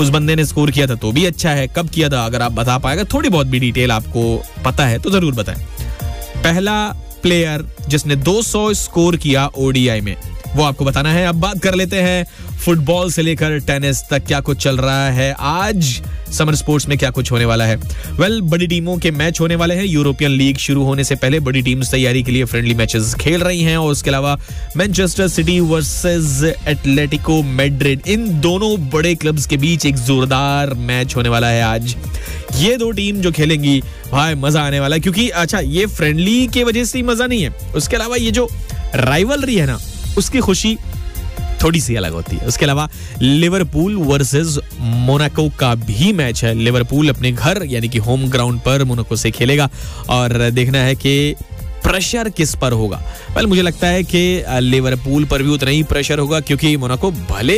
उस बंदे ने स्कोर किया था तो भी अच्छा है, कब किया था अगर आप बता पाएगा, थोड़ी बहुत भी डिटेल आपको पता है तो जरूर बताएं। पहला प्लेयर जिसने 200 स्कोर किया ओडीआई में, वो आपको बताना है। अब बात कर लेते हैं फुटबॉल से लेकर टेनिस तक क्या कुछ चल रहा है, आज समर स्पोर्ट्स में क्या कुछ होने वाला है। बड़ी टीमों के मैच होने वाले हैं। यूरोपियन लीग शुरू होने से पहले बड़ी टीम्स तैयारी के लिए फ्रेंडली मैचेस खेल रही हैं, और उसके अलावा Manchester city versus Atletico Madrid, इन दोनों बड़े क्लब्स के बीच एक जोरदार मैच होने वाला है आज। ये दो टीम जो खेलेंगी भाई मजा आने वाला है, क्योंकि अच्छा ये फ्रेंडली के वजह से ही मजा नहीं है, उसके अलावा ये जो राइवलरी है ना उसकी खुशी थोड़ी सी अलग होती है। उसके अलावा लिवरपूल वर्सेस मोनाको का भी मैच है। लिवरपूल अपने घर यानी कि होम ग्राउंड पर मोनाको से खेलेगा, और देखना है कि प्रेशर किस पर होगा। मुझे लगता है कि लिवरपूल पर भी उतना ही प्रेशर होगा, क्योंकि मोनाको भले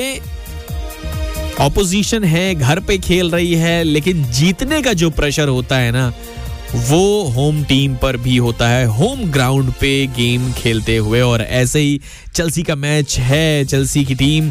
ऑपोजिशन है, घर पे खेल रही है, लेकिन जीतने का जो प्रेशर होता है ना वो होम टीम पर भी होता है, होम ग्राउंड पे गेम खेलते हुए। और ऐसे ही चेल्सी का मैच है, चेल्सी की टीम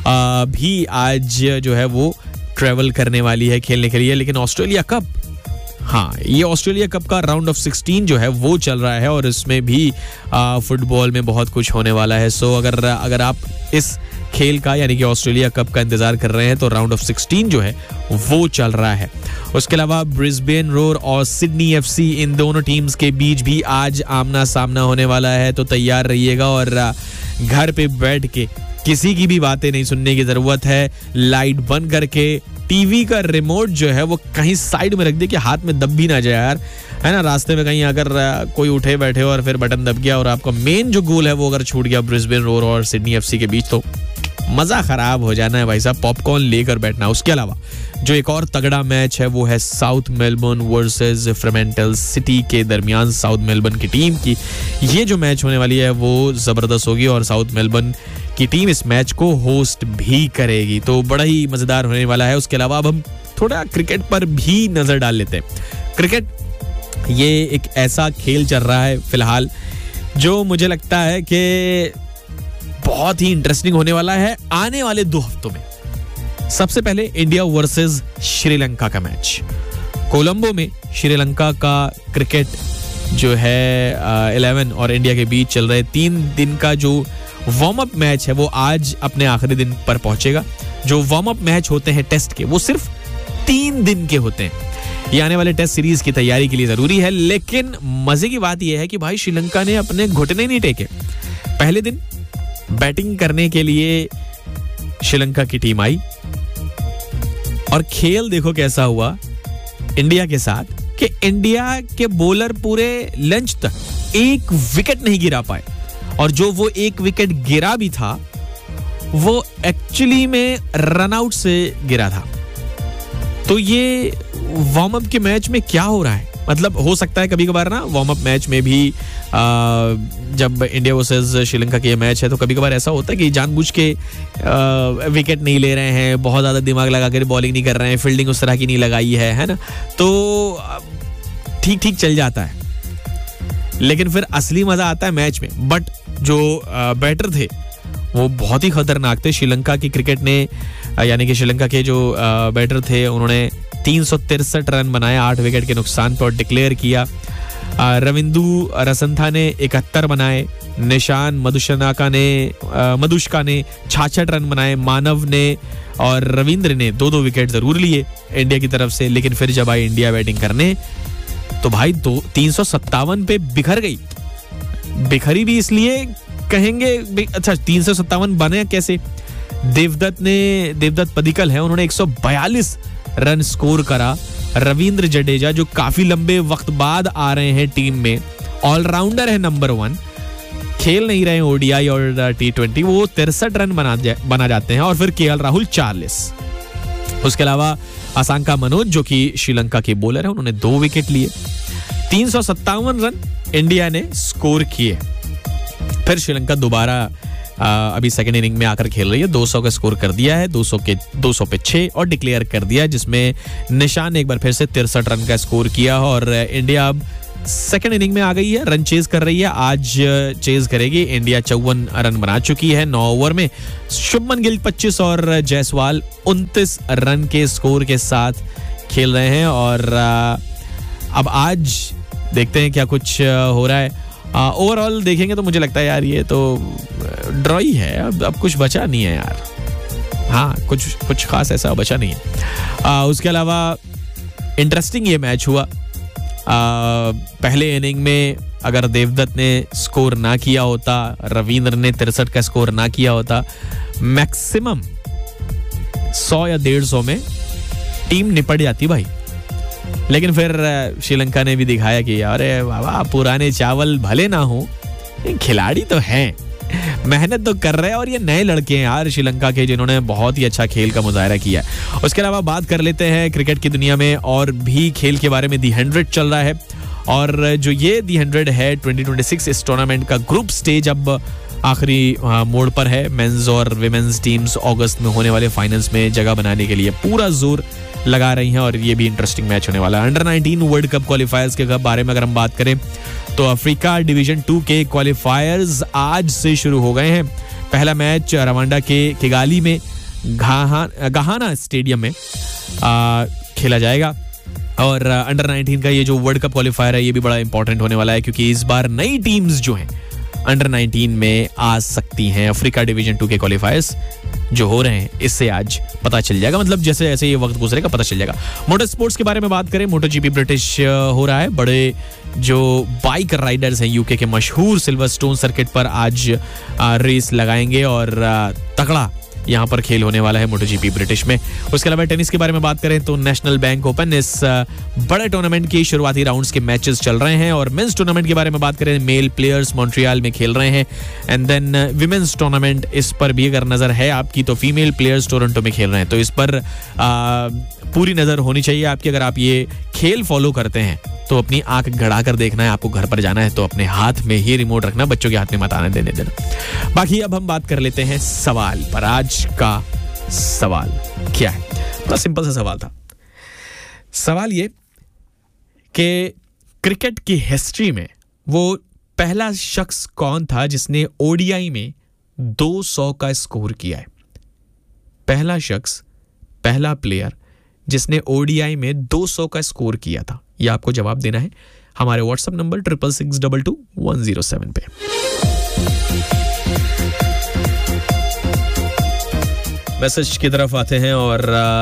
भी आज जो है वो ट्रेवल करने वाली है खेलने के लिए। लेकिन ऑस्ट्रेलिया कप, हाँ ये ऑस्ट्रेलिया कप का राउंड ऑफ 16 जो है वो चल रहा है, और इसमें भी फुटबॉल में बहुत कुछ होने वाला है। सो अगर आप इस खेल का यानी कि ऑस्ट्रेलिया कप का इंतजार कर रहे हैं तो राउंड ऑफ 16 जो है वो चल रहा है। उसके अलावा ब्रिस्बेन रोर और सिडनी एफसी, इन दोनों टीम्स के बीच भी आज आमना सामना होने वाला है, तो तैयार रहिएगा। और घर पे बैठ के किसी की भी बातें नहीं सुनने की जरूरत है, लाइट बंद करके टीवी का रिमोट जो है वो कहीं साइड में रख दे कि हाथ में दब भी ना जाए यार, है ना। रास्ते में कहीं अगर कोई उठे बैठे और फिर बटन दब गया और आपका मेन जो गोल है वो अगर छूट गया ब्रिस्बेन रोर और सिडनी एफसी के बीच, तो मजा खराब हो जाना है भाई साहब, पॉपकॉर्न लेकर बैठना। उसके अलावा जो एक और तगड़ा मैच है वो है साउथ मेलबर्न वर्सेस फ्रीमैंटल सिटी के दरमियान, साउथ मेलबर्न की टीम की। ये जो मैच होने वाली है वो जबरदस्त होगी, और साउथ मेलबर्न की टीम इस मैच को होस्ट भी करेगी, तो बड़ा ही मजेदार होने वाला है। उसके अलावा अब हम थोड़ा क्रिकेट पर भी नजर डाल लेते हैं। क्रिकेट ये एक ऐसा खेल चल रहा है फिलहाल जो मुझे लगता है कि बहुत ही इंटरेस्टिंग होने वाला है आने वाले 2 हफ्तों में। सबसे पहले इंडिया वर्सेस श्रीलंका का मैच कोलंबो में। श्रीलंका का क्रिकेट जो है 11 और इंडिया के बीच चल रहे 3 दिन का जो वार्म अप मैच है वो आज अपने आखिरी दिन पर पहुंचेगा। जो वार्म अप मैच होते हैं टेस्ट के वो सिर्फ 3 दिन के होते हैं। ये आने वाले टेस्ट सीरीज की तैयारी के लिए जरूरी है, लेकिन मजे की बात यह है कि भाई श्रीलंका ने अपने घुटने नहीं टेके। पहले दिन बैटिंग करने के लिए श्रीलंका की टीम आई और खेल देखो कैसा हुआ इंडिया के साथ, कि इंडिया के बॉलर पूरे लंच तक एक विकेट नहीं गिरा पाए, और जो वो एक विकेट गिरा भी था वो एक्चुअली में रन आउट से गिरा था। तो ये वार्म अप के मैच में क्या हो रहा है, मतलब हो सकता है कभी कभार ना वार्म अप मैच में भी जब इंडिया वर्सेस श्रीलंका की मैच है तो कभी कभार ऐसा होता है कि जानबूझ के विकेट नहीं ले रहे हैं, बहुत ज्यादा दिमाग लगा कर बॉलिंग नहीं कर रहे हैं, फील्डिंग उस तरह की नहीं लगाई है ना, तो ठीक ठीक चल जाता है। लेकिन फिर असली मजा आता है मैच में। बट जो बैटर थे वो बहुत ही खतरनाक थे। श्रीलंका की क्रिकेट ने यानी कि श्रीलंका के जो बैटर थे उन्होंने 363 रन बनाए 8 विकेट के नुकसान पर, डिक्लेयर किया। रविंदु रसंथा ने 71 बनाए, निशान मधुष्का ने 66 रन बनाए, मानव ने और रविंद्र ने 2-2 विकेट जरूर लिए इंडिया की तरफ से। लेकिन फिर जब आई इंडिया बैटिंग करने तो भाई 357 पे बिखर गई। बिखरी भी इसलिए कहेंगे, अच्छा 357 बने कैसे? देवदत्त पडिक्कल है, उन्होंने 142 रन स्कोर करा। रविंद्र जडेजा जो काफी लंबे वक्त बाद आ रहे हैं टीम में, ऑलराउंडर है नंबर 1, खेल नहीं रहे ओडीआई और T20, वो 63 रन बना जाते हैं। और फिर केएल राहुल 40। उसके अलावा असांका मनोज जो कि श्रीलंका के बॉलर है, उन्होंने 2 विकेट लिए। 357 रन इंडिया ने स्कोर किए। फिर श्रीलंका दोबारा अभी सेकेंड इनिंग में आकर खेल रही है, 200 का स्कोर कर दिया है, 200 पे 6 और डिक्लेयर कर दिया, जिसमें निशान ने एक बार फिर से 63 रन का स्कोर किया। और इंडिया अब सेकंड इनिंग में आ गई है, रन चेज कर रही है। आज चेज करेगी। इंडिया 54 रन बना चुकी है 9 ओवर में। शुभमन गिल 25 और जायसवाल 29 रन के स्कोर के साथ खेल रहे हैं। और अब आज देखते हैं क्या कुछ हो रहा है। ओवरऑल देखेंगे तो मुझे लगता है यार ये तो ड्रॉ ही है। अब कुछ बचा नहीं है यार। हाँ, कुछ खास ऐसा बचा नहीं है। उसके अलावा इंटरेस्टिंग ये मैच हुआ। पहले इनिंग में अगर देवदत्त ने स्कोर ना किया होता, रविंद्र ने 63 का स्कोर ना किया होता, मैक्सिमम 100 या 150 में टीम निपट जाती भाई। लेकिन फिर श्रीलंका ने भी दिखाया कि अरे बाबा, पुराने चावल भले ना हो, खिलाड़ी तो हैं, मेहनत तो कर रहे हैं। और ये नए लड़के हैं यार श्रीलंका के, जिन्होंने बहुत ही अच्छा खेल का मुजाहरा किया है। उसके अलावा बात कर लेते हैं क्रिकेट की दुनिया में और भी खेल के बारे में। दी 100 चल रहा है और जो ये दी 100 है 2026 इस टूर्नामेंट का ग्रुप स्टेज अब आखिरी मोड़ पर है। मेंस और विमेंस टीम्स अगस्त में होने वाले फाइनल्स में जगह बनाने के लिए पूरा जोर लगा रही हैं और ये भी इंटरेस्टिंग मैच होने वाला है। अंडर 19 वर्ल्ड कप क्वालिफायर्स के बारे में अगर हम बात करें तो अफ्रीका डिवीजन 2 के क्वालिफायर्स आज से शुरू हो गए हैं। पहला मैच रवांडा के किगाली में गहाना स्टेडियम में खेला जाएगा। और अंडर 19 का ये जो वर्ल्ड कप क्वालिफायर है ये भी बड़ा इंपॉर्टेंट होने वाला है, क्योंकि इस बार नई टीम्स जो हैं अंडर 19 में आ सकती हैं। अफ्रीका डिवीजन 2 के क्वालिफायर्स जो हो रहे हैं इससे आज पता चल जाएगा, मतलब जैसे जैसे ये वक्त गुजरेगा पता चल जाएगा। मोटर स्पोर्ट्स के बारे में बात करें, मोटो जीपी ब्रिटिश हो रहा है। बड़े जो बाइक राइडर्स हैं यूके के मशहूर सिल्वरस्टोन सर्किट पर आज रेस लगाएंगे और तगड़ा यहाँ पर खेल होने वाला है मोटो जीपी ब्रिटिश में। उसके अलावा टेनिस के बारे में बात करें तो नेशनल बैंक ओपन इस बड़े टूर्नामेंट के शुरुआती राउंड्स के मैचेस चल रहे हैं। और मेंस टूर्नामेंट के बारे में बात करें, मेल प्लेयर्स मॉन्ट्रियल में खेल रहे हैं। एंड देन विमेंस टूर्नामेंट, इस पर भी अगर नजर है आपकी तो फीमेल प्लेयर्स टोरंटो में खेल रहे हैं। तो इस पर पूरी नजर होनी चाहिए आपकी। अगर आप ये खेल फॉलो करते हैं तो अपनी आंख गड़ा कर देखना है। आपको घर पर जाना है तो अपने हाथ में ही रिमोट रखना, बच्चों के हाथ में मत आने देने देना। बाकी अब हम बात कर लेते हैं सवाल पर। आज का सवाल क्या है? बड़ा सिंपल सा सवाल था। सवाल ये कि क्रिकेट की हिस्ट्री में वो पहला शख्स कौन था जिसने ओडीआई में 200 का स्कोर किया है? पहला शख्स, पहला प्लेयर जिसने ओडीआई में 200 का स्कोर किया था। यह आपको जवाब देना है हमारे व्हाट्सएप नंबर 66622107 पे। मैसेज की तरफ आते हैं और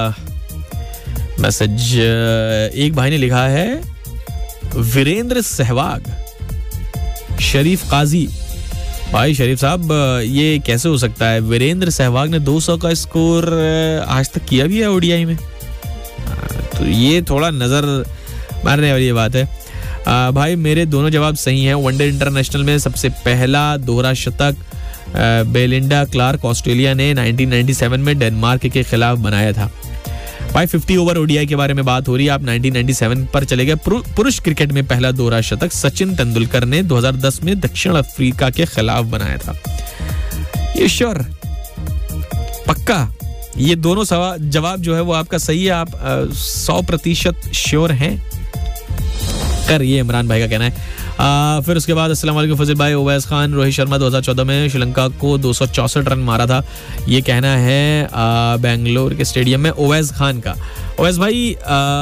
मैसेज एक भाई ने लिखा है, वीरेंद्र सहवाग, शरीफ काजी। भाई शरीफ साहब, ये कैसे हो सकता है? वीरेंद्र सहवाग ने 200 का स्कोर आज तक किया भी है ओडीआई में? तो ये थोड़ा नजर मारने वाली बात है। भाई मेरे दोनों जवाब सही हैं। वनडे इंटरनेशनल में सबसे पहला दोहरा शतक बेलिंडा क्लार्क ऑस्ट्रेलिया ने 1997 में डेनमार्क के खिलाफ बनाया था। भाई 50 ओवर ओडीआई के बारे में बात हो रही है, आप 1997 पर चले गए। पुरुष क्रिकेट में पहला दोहरा शतक सचिन तेंदुलकर ने 2010 में दक्षिण अफ्रीका के खिलाफ बनाया था। ये श्योर, पक्का, ये दोनों जवाब जो है वो आपका सही है। आप 100% श्योर हैं कर, ये इमरान भाई का कहना है। फिर उसके बाद अस्सलाम वालेकुम फजील भाई, ओवैस खान, रोहित शर्मा 2014 में श्रीलंका को 264 रन मारा था। ये कहना है बेंगलोर के स्टेडियम में ओवैस खान का। ओवैस भाई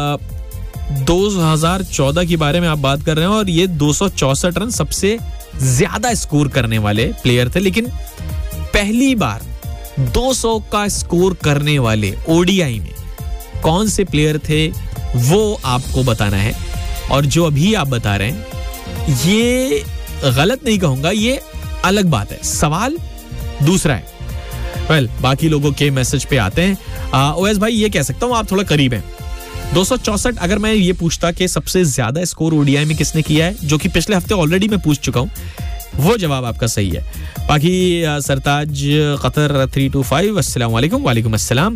2014 के बारे में आप बात कर रहे हैं और ये 264 रन सबसे ज्यादा स्कोर करने वाले प्लेयर थे। लेकिन पहली बार 200 का स्कोर करने वाले ओडीआई में कौन से प्लेयर थे वो आपको बताना है। और जो अभी आप बता रहे हैं ये गलत नहीं कहूंगा, ये अलग बात है, सवाल दूसरा है। बाकी लोगों के मैसेज पे आते हैं। ओएस भाई ये कह सकता हूं आप थोड़ा करीब हैं। 264 अगर मैं ये पूछता कि सबसे ज्यादा स्कोर ओडीआई में किसने किया है, जो कि पिछले हफ्ते ऑलरेडी मैं पूछ चुका हूं, वो जवाब आपका सही है। बाकी सरताज कतर 325 अस्सलाम वालेकुम। वालेकुम अस्सलाम।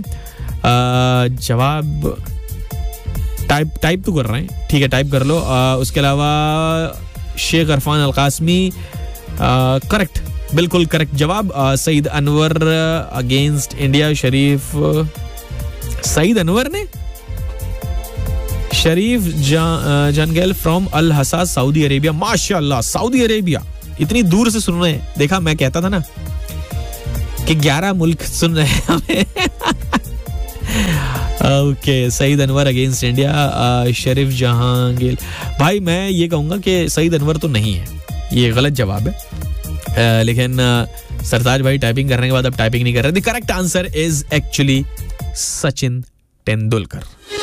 जवाब टाइप तो कर रहे हैं, ठीक है टाइप कर लो। उसके अलावा शेख अरफान अलकासमी, करेक्ट, बिल्कुल करेक्ट जवाब। सईद अनवर अगेंस्ट इंडिया, शरीफ, सईद अनवर ने शरीफ जंगल फ्रॉम अल हसा सऊदी अरेबिया। माशाल्लाह, सऊदी अरेबिया इतनी दूर से सुन रहे हैं। देखा, मैं कहता था ना कि 11 मुल्क सुन रहे हैं हमें। Okay, Saeed Anwar against India, शरीफ जहांगीर। भाई मैं ये कहूंगा कि सईद अनवर तो नहीं है, ये गलत जवाब है। लेकिन सरताज भाई टाइपिंग करने के बाद अब टाइपिंग नहीं कर रहे। The correct answer is actually Sachin Tendulkar.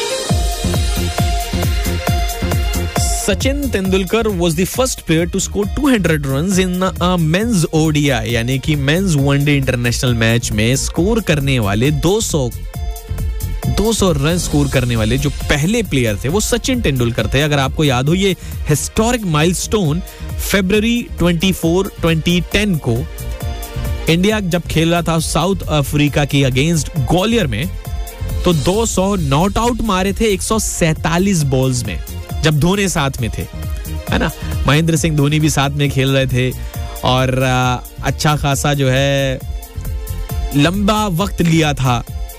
Sachin Tendulkar was the first player to score 200 runs in a men's ODI, यानी कि मेंस वनडे इंटरनेशनल मैच में स्कोर करने वाले 200 रन स्कोर करने वाले जो पहले प्लेयर थे वो सचिन तेंदुलकर थे। अगर आपको याद हो, ये हिस्टोरिक माइलस्टोन फरवरी 24, 2010 को इंडिया जब खेल रहा था साउथ अफ्रीका के अगेंस्ट ग्वालियर में, तो 200 नॉट आउट मारे थे 147 बॉल्स में, जब धोनी साथ में थे, है ना। महेंद्र सिंह धोनी भी साथ में खेल रहे थे और अच्छा खासा जो है लंबा वक्त लिया था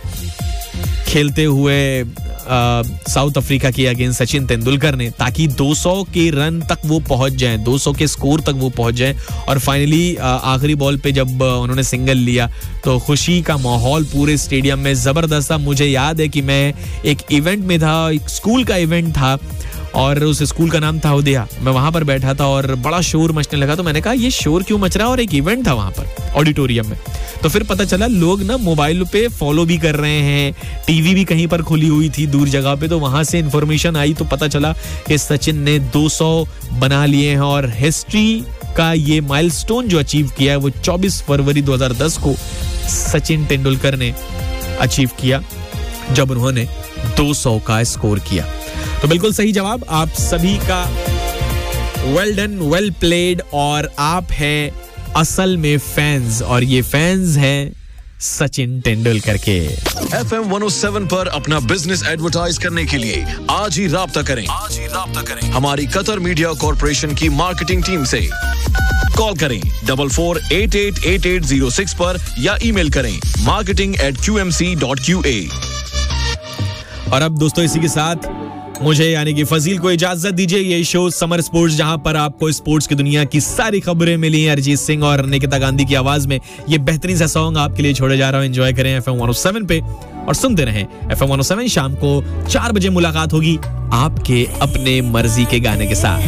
खेलते हुए साउथ अफ्रीका के अगेंस्ट सचिन तेंदुलकर ने, ताकि 200 के रन तक वो पहुंच जाएं, 200 के स्कोर तक वो पहुंच जाएं। और फाइनली आखिरी बॉल पे जब उन्होंने सिंगल लिया तो खुशी का माहौल पूरे स्टेडियम में जबरदस्त था। मुझे याद है कि मैं एक इवेंट में था, एक स्कूल का इवेंट था और उस स्कूल का नाम था उदया। मैं वहां पर बैठा था और बड़ा शोर मचने लगा, तो मैंने कहा ये शोर क्यों मच रहा है, और एक इवेंट था वहां पर ऑडिटोरियम में। तो फिर पता चला लोग ना मोबाइल पे फॉलो भी कर रहे हैं, टीवी भी कहीं पर खुली हुई थी दूर जगह पे, तो वहां से इंफॉर्मेशन आई तो पता चला कि सचिन ने 200 बना लिए हैं और हिस्ट्री का ये माइलस्टोन जो अचीव किया है वो 24 फरवरी 2010 को सचिन तेंदुलकर ने अचीव किया, जब उन्होंने 200 का स्कोर किया। तो बिल्कुल सही जवाब आप सभी का, वेल डन, वेल प्लेड। और आप हैं असल में फैंस, और ये फैंस हैं सचिन तेंदुलकर के। FM 107 पर अपना बिजनेस एडवर्टाइज करने के लिए आज ही राब्ता करें हमारी कतर मीडिया कॉर्पोरेशन की मार्केटिंग टीम से। कॉल करें 44888806 पर या ईमेल करें marketing@qmc.qa। और अब दोस्तों इसी के साथ मुझे यानी कि फजील को इजाजत दीजिए। ये शो समर स्पोर्ट्स, जहां पर आपको स्पोर्ट्स की दुनिया की सारी खबरें मिली हैं अरिजीत सिंह और निकिता गांधी की आवाज में। ये बेहतरीन सा सॉन्ग आपके लिए छोड़े जा रहा हूं, एंजॉय करें FM 107 पे और सुनते रहें FM 107। शाम को 4 बजे मुलाकात होगी आपके अपने मर्जी के गाने के साथ।